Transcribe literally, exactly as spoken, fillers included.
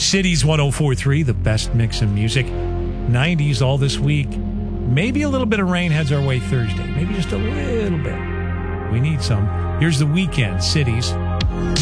Cities one oh four point three, the best mix of music. nineties all this week. Maybe a little bit of rain heads our way Thursday. Maybe just a little bit. We need some. Here's The Weeknd, Cities.